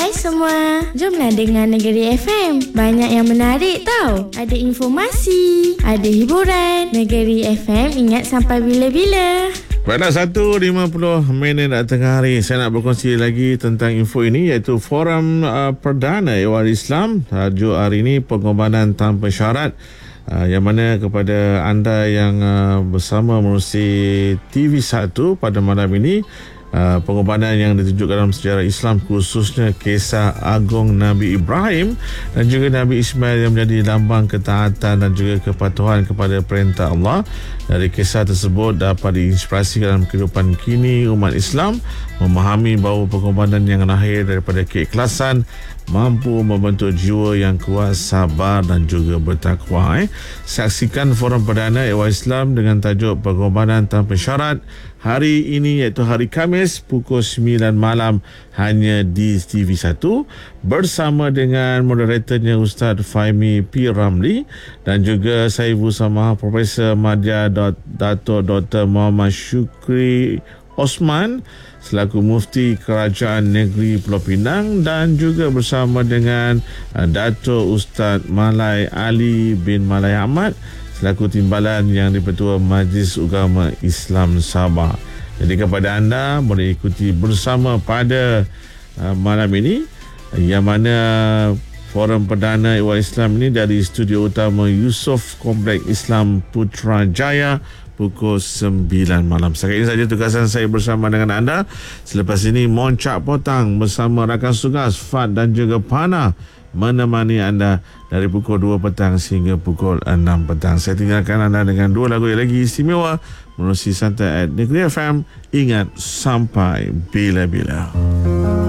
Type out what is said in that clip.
Hai semua, jomlah dengar Negeri FM. Banyak yang menarik tau. Ada informasi, ada hiburan. Negeri FM ingat sampai bila-bila. Pada 1.50 tengah hari, saya nak berkongsi lagi tentang info ini, iaitu Forum Perdana Ehwal Islam. Tajuk hari ini pengorbanan tanpa syarat. Yang mana kepada anda yang bersama menerusi TV1 pada malam ini, pengorbanan yang ditunjukkan dalam sejarah Islam, khususnya kisah agung Nabi Ibrahim dan juga Nabi Ismail yang menjadi lambang ketaatan dan juga kepatuhan kepada perintah Allah. Dari kisah tersebut dapat diinspirasi dalam kehidupan kini umat Islam memahami bahawa pengorbanan yang lahir daripada keikhlasan mampu membentuk jiwa yang kuat, sabar dan juga bertakwa. Saksikan Forum Perdana Ehwal Islam dengan tajuk pengorbanan tanpa syarat hari ini, iaitu hari Khamis pukul 9 malam hanya di TV1 bersama dengan moderatornya Ustaz Fahmi P. Ramli dan juga saya bersama Profesor Madya Dato' Dr. Muhammad Syukri Osman selaku Mufti Kerajaan Negeri Pulau Pinang dan juga bersama dengan Dato' Ustaz Malai Ali bin Malai Ahmad selaku Timbalan yang di-Pertua Majlis Ugama Islam Sabah. Jadi kepada anda boleh ikuti bersama pada malam ini, yang mana Forum Perdana Ehwal Islam ini dari studio utama Yusof Kompleks Islam Putrajaya pukul 9 malam. Sekarang ini saja tugasan saya bersama dengan anda. Selepas ini Moncak Potang bersama rakan tugas Fad dan juga Pana menemani anda dari pukul 2 petang sehingga pukul 6 petang. Saya tinggalkan anda dengan dua lagu yang lagi istimewa menerusi santai at Negeri FM. Ingat sampai bila-bila.